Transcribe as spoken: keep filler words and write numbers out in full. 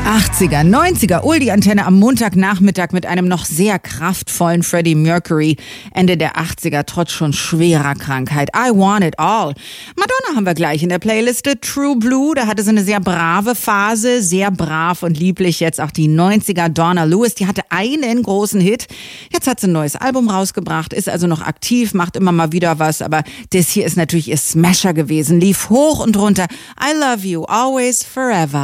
achtziger, neunziger, Uldi-Antenne am Montagnachmittag mit einem noch sehr kraftvollen Freddie Mercury. Ende der achtziger, trotz schon schwerer Krankheit. I Want It All. Madonna haben wir gleich in der Playliste. True Blue, da hatte sie eine sehr brave Phase, sehr brav und lieblich. Jetzt auch die neunziger, Donna Lewis, die hatte einen großen Hit. Jetzt hat sie ein neues Album rausgebracht, ist also noch aktiv, macht immer mal wieder was, aber das hier ist natürlich ihr Smasher gewesen, lief hoch und runter. I Love You, Always, Forever.